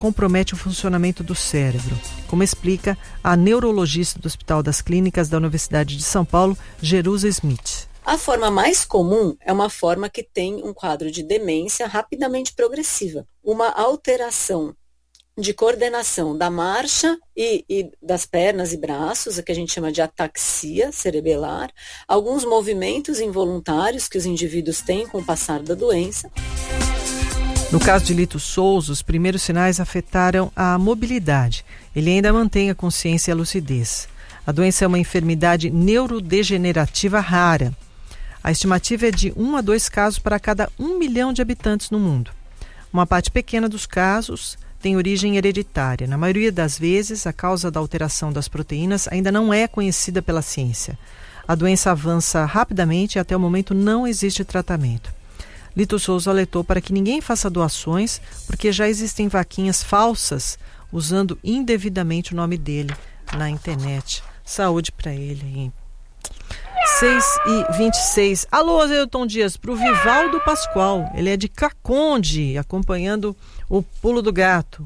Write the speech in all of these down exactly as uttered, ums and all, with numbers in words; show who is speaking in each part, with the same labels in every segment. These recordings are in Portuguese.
Speaker 1: compromete o funcionamento do cérebro, como explica a neurologista do Hospital das Clínicas da Universidade de São Paulo, Jerusa Smith.
Speaker 2: A forma mais comum é uma forma que tem um quadro de demência rapidamente progressiva, uma alteração de coordenação da marcha e, e das pernas e braços, o que a gente chama de ataxia cerebelar, alguns movimentos involuntários que os indivíduos têm com o passar da doença.
Speaker 1: No caso de Lito Souza, os primeiros sinais afetaram a mobilidade. Ele ainda mantém a consciência e a lucidez. A doença é uma enfermidade neurodegenerativa rara. A estimativa é de um a dois casos para cada um milhão de habitantes no mundo. Uma parte pequena dos casos tem origem hereditária. Na maioria das vezes, a causa da alteração das proteínas ainda não é conhecida pela ciência. A doença avança rapidamente e até o momento não existe tratamento. Lito Souza alertou para que ninguém faça doações, porque já existem vaquinhas falsas usando indevidamente o nome dele na internet. Saúde para ele, hein? seis e vinte e seis. Alô, Ailton Dias, para o Vivaldo Pascoal. Ele é de Caconde, acompanhando o Pulo do Gato.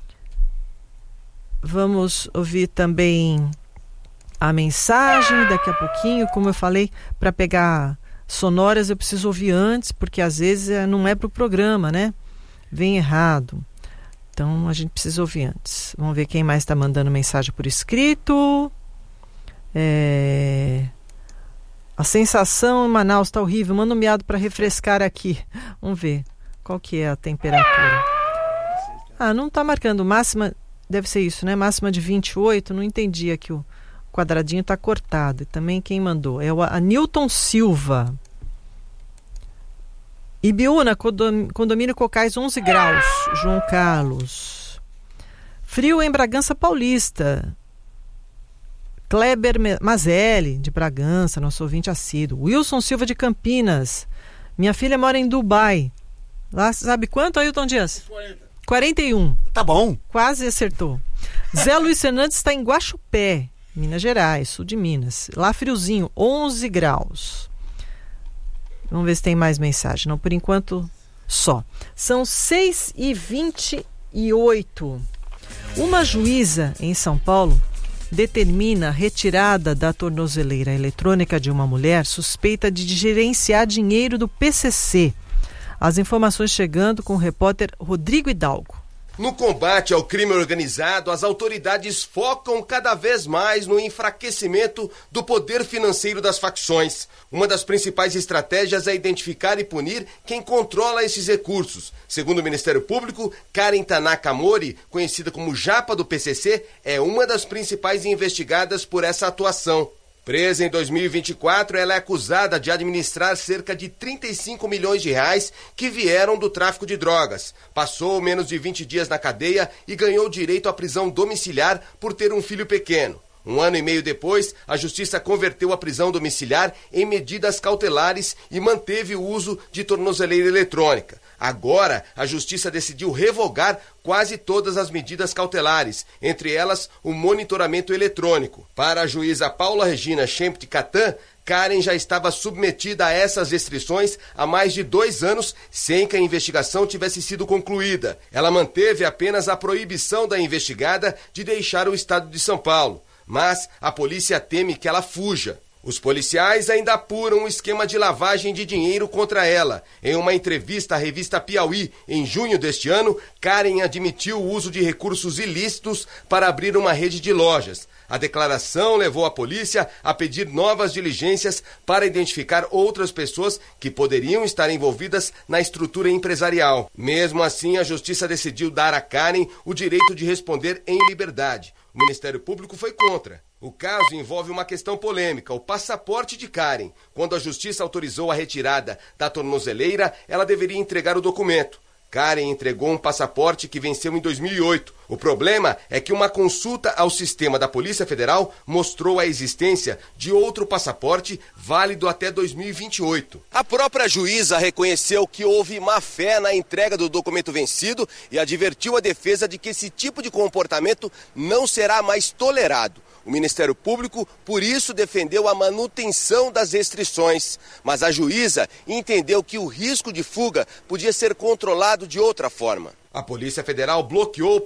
Speaker 1: Vamos ouvir também a mensagem daqui a pouquinho. Como eu falei, para pegar sonoras eu preciso ouvir antes, porque às vezes não é para o programa, né? Vem errado. Então a gente precisa ouvir antes. Vamos ver quem mais está mandando mensagem por escrito. É... A sensação em Manaus está horrível. Manda um miado para refrescar aqui. Vamos ver qual que é a temperatura. Ah, não está marcando. Máxima, deve ser isso, né? Máxima de vinte e oito. Não entendi aqui. O quadradinho está cortado. E também quem mandou é o Anilton Silva. Ibiúna, condomínio Cocais, onze graus. João Carlos. Frio em Bragança Paulista. Kleber Mazelli, de Bragança, nosso ouvinte assíduo. Wilson Silva, de Campinas. Minha filha mora em Dubai. Lá, sabe quanto, Ailton Dias? quarenta. quarenta e um.
Speaker 3: Tá bom.
Speaker 1: Quase acertou. Zé Luiz Fernandes está em Guaxupé, Minas Gerais, sul de Minas. Lá friozinho, onze graus. Vamos ver se tem mais mensagem. Não, por enquanto, só. São seis e vinte e oito. Uma juíza em São Paulo determina a retirada da tornozeleira eletrônica de uma mulher suspeita de gerenciar dinheiro do P C C. As informações chegando com o repórter Rodrigo Hidalgo.
Speaker 4: No combate ao crime organizado, as autoridades focam cada vez mais no enfraquecimento do poder financeiro das facções. Uma das principais estratégias é identificar e punir quem controla esses recursos. Segundo o Ministério Público, Karen Tanaka Mori, conhecida como Japa do P C C, é uma das principais investigadas por essa atuação. Presa em dois mil e vinte e quatro, ela é acusada de administrar cerca de trinta e cinco milhões de reais que vieram do tráfico de drogas. Passou menos de vinte dias na cadeia e ganhou direito à prisão domiciliar por ter um filho pequeno. Um ano e meio depois, a Justiça converteu a prisão domiciliar em medidas cautelares e manteve o uso de tornozeleira eletrônica. Agora, a Justiça decidiu revogar quase todas as medidas cautelares, entre elas o monitoramento eletrônico. Para a juíza Paula Regina Schempt Catan, Karen já estava submetida a essas restrições há mais de dois anos, sem que a investigação tivesse sido concluída. Ela manteve apenas a proibição da investigada de deixar o estado de São Paulo. Mas a polícia teme que ela fuja. Os policiais ainda apuram um esquema de lavagem de dinheiro contra ela. Em uma entrevista à revista Piauí, em junho deste ano, Karen admitiu o uso de recursos ilícitos para abrir uma rede de lojas. A declaração levou a polícia a pedir novas diligências para identificar outras pessoas que poderiam estar envolvidas na estrutura empresarial. Mesmo assim, a Justiça decidiu dar a Karen o direito de responder em liberdade. O Ministério Público foi contra. O caso envolve uma questão polêmica, o passaporte de Karen. Quando a Justiça autorizou a retirada da tornozeleira, ela deveria entregar o documento. Karen entregou um passaporte que venceu em dois mil e oito. O problema é que uma consulta ao sistema da Polícia Federal mostrou a existência de outro passaporte válido até dois mil e vinte e oito. A própria juíza reconheceu que houve má-fé na entrega do documento vencido e advertiu a defesa de que esse tipo de comportamento não será mais tolerado. O Ministério Público, por isso, defendeu a manutenção das restrições, mas a juíza entendeu que o risco de fuga podia ser controlado de outra forma. A Polícia Federal bloqueou